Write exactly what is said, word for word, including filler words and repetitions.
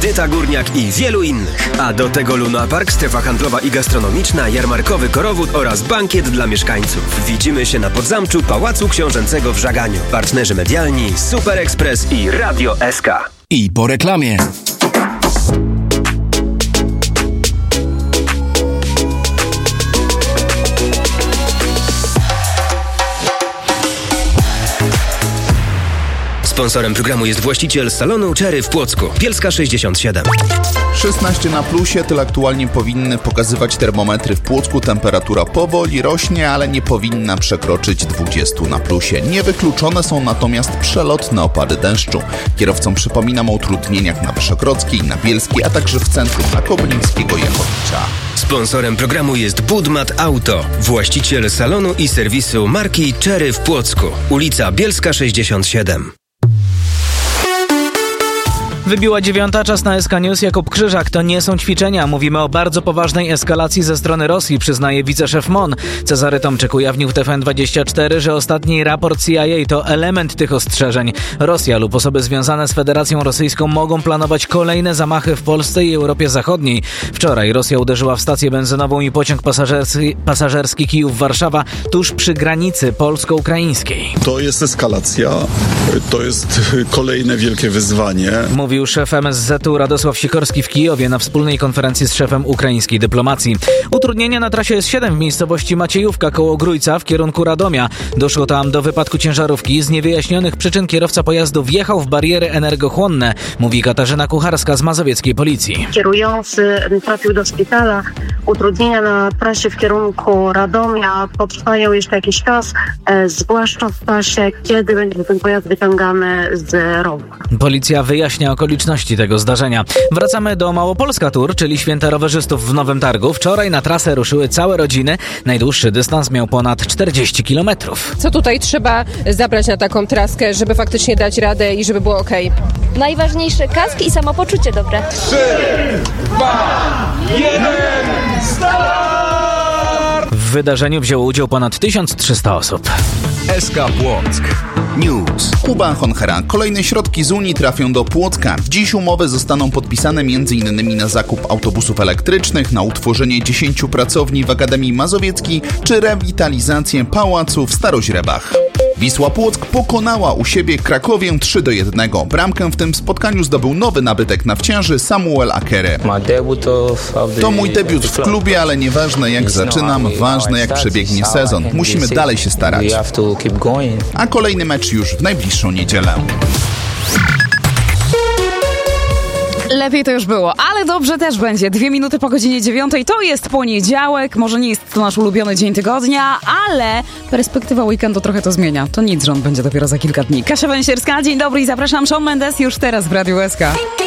Edyta Górniak i wielu innych. A do tego Luna Park, strefa handlowa i gastronomiczna, jarmarkowy korowód oraz bankiet dla mieszkańców. Widzimy się na Podzamczu Pałacu Książęcego w Żaganiu. Partnerzy medialni Super Express i Radio S K. I po reklamie. Sponsorem programu jest właściciel salonu Cherry w Płocku. Bielska sześćdziesiąt siedem. szesnaście na plusie, tyle aktualnie powinny pokazywać termometry w Płocku. Temperatura powoli rośnie, ale nie powinna przekroczyć dwudziestu na plusie. Niewykluczone są natomiast przelotne opady deszczu. Kierowcom przypominam o utrudnieniach na Wyszogrodzkiej, na Bielskiej, a także w centrum na Kobylińskiego i Jakowicza. Sponsorem programu jest Budmat Auto. Właściciel salonu i serwisu marki Cherry w Płocku. Ulica Bielska sześćdziesiąt siedem. Wybiła dziewiąta, czas na S K News. Jakub Krzyżak. To nie są ćwiczenia. Mówimy o bardzo poważnej eskalacji ze strony Rosji, przyznaje wiceszef M O N. Cezary Tomczyk ujawnił w T V N dwadzieścia cztery, że ostatni raport C I A to element tych ostrzeżeń. Rosja lub osoby związane z Federacją Rosyjską mogą planować kolejne zamachy w Polsce i Europie Zachodniej. Wczoraj Rosja uderzyła w stację benzynową i pociąg pasażerski, pasażerski Kijów-Warszawa tuż przy granicy polsko-ukraińskiej. To jest eskalacja. To jest kolejne wielkie wyzwanie. Mówi Mówił szef M S Z u Radosław Sikorski w Kijowie na wspólnej konferencji z szefem ukraińskiej dyplomacji. Utrudnienia na trasie S siedem w miejscowości Maciejówka koło Grójca w kierunku Radomia. Doszło tam do wypadku ciężarówki. Z niewyjaśnionych przyczyn kierowca pojazdu wjechał w bariery energochłonne, mówi Katarzyna Kucharska z mazowieckiej policji. Kierujący trafił do szpitala. Utrudnienia na trasie w kierunku Radomia potrwają jeszcze jakiś czas, e, zwłaszcza w czasie, kiedy będzie ten pojazd wyciągany z rowu. Policja wyjaśnia okoliczności tego zdarzenia. Wracamy do Małopolska Tour, czyli święta rowerzystów w Nowym Targu. Wczoraj na trasę ruszyły całe rodziny. Najdłuższy dystans miał ponad czterdzieści kilometrów. Co tutaj trzeba zabrać na taką traskę, żeby faktycznie dać radę i żeby było okej? Najważniejsze kask i samopoczucie dobre. trzy, dwa, jeden, start! W wydarzeniu wzięło udział ponad tysiąc trzysta osób. S K Płock News. Kuba Honchera. Kolejne środki z Unii trafią do Płocka. Dziś umowy zostaną podpisane m.in. na zakup autobusów elektrycznych, na utworzenie dziesięciu pracowni w Akademii Mazowieckiej czy rewitalizację pałacu w Staroźrebach. Wisła Płock pokonała u siebie Krakowię trzy do jednego. Bramkę w tym spotkaniu zdobył nowy nabytek nafciarzy Samuel Akere. To mój debiut w klubie, ale nieważne jak zaczynam, ważne jak przebiegnie sezon. Musimy dalej się starać. A kolejny mecz już w najbliższą niedzielę. Lepiej to już było, ale dobrze też będzie. Dwie minuty po godzinie dziewiątej. To jest poniedziałek. Może nie jest to nasz ulubiony dzień tygodnia, ale perspektywa weekendu trochę to zmienia. To nic, że on będzie dopiero za kilka dni. Kasia Węsierska, dzień dobry i zapraszam. Shawn Mendes już teraz w Radiu S K.